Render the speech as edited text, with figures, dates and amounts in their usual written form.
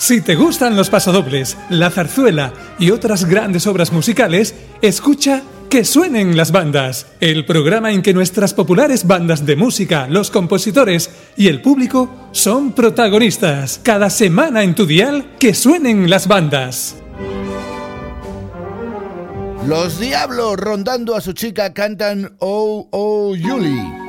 Si te gustan los pasodobles, la zarzuela y otras grandes obras musicales, escucha Que suenen las bandas, el programa en que nuestras populares bandas de música, los compositores y el público son protagonistas. Cada semana en tu dial, Que suenen las bandas. Los Diablos, rondando a su chica, cantan Oh, oh, Julie.